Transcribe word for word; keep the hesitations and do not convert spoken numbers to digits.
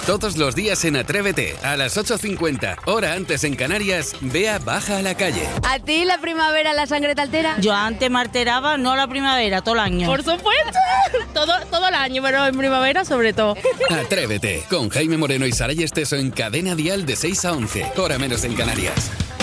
Todos los días en Atrévete, a las ocho cincuenta, hora antes en Canarias, Bea baja a la calle. ¿A ti la primavera la sangre te altera? Yo antes me alteraba, no la primavera, todo el año. Por supuesto, todo, todo el año, pero en primavera sobre todo. Atrévete, con Jaime Moreno y Saray Esteso en Cadena Dial de seis a once, hora menos en Canarias.